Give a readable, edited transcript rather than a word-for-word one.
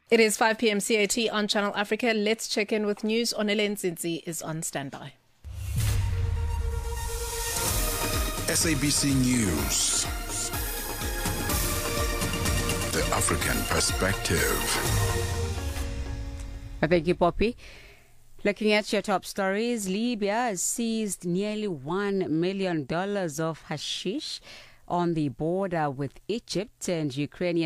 It is 5 p.m. CAT on Channel Africa. Let's check in with news. Onele Nzinzi is on standby. SABC News. The African Perspective. Thank you, Poppy. Looking at your top stories, Libya has seized nearly $1 million of hashish on the border with Egypt, and Ukrainian